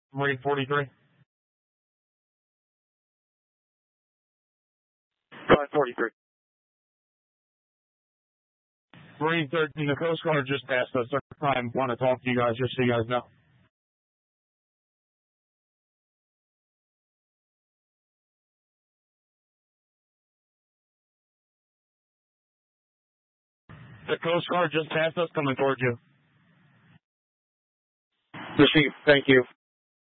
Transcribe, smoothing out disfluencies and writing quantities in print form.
Marine 43. 543. Marine 13, the Coast Guard just passed us. They're trying want to talk to you guys, just so you guys know. The Coast Guard just passed us, coming towards you. Received. Thank you.